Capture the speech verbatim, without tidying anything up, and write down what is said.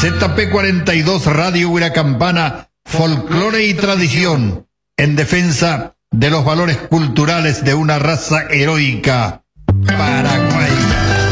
Z P cuarenta y dos Radio Huiracampana, folclore y tradición, en defensa de los valores culturales de una raza heroica. Para